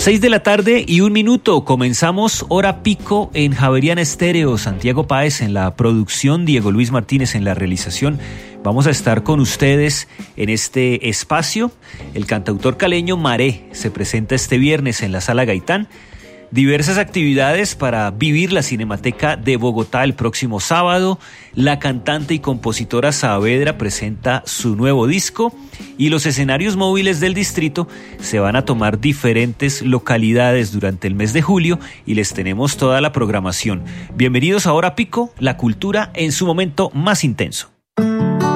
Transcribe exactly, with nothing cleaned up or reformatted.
Seis de la tarde y un minuto. Comenzamos Hora Pico en Javeriana Estéreo. Santiago Páez en la producción, Diego Luis Martínez en la realización. Vamos a estar con ustedes en este espacio. El cantautor caleño Maré se presenta este viernes en la Sala Gaitán. Diversas actividades para vivir la Cinemateca de Bogotá el próximo sábado. La cantante y compositora Saavedra presenta su nuevo disco y los escenarios móviles del distrito se van a tomar diferentes localidades durante el mes de julio y les tenemos toda la programación. Bienvenidos a Hora Pico, la cultura en su momento más intenso.